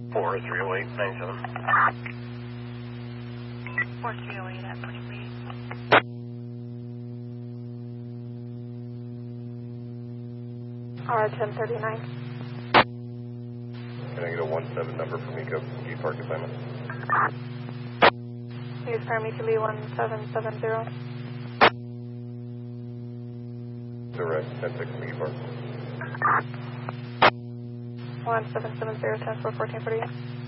430897. 4308 at 43. R1039. Can I get a 17 number from ECO Ski Park assignment? Use Army to be 1770. Direct 10-6 Ski Park. 1770, 10-4, 1448.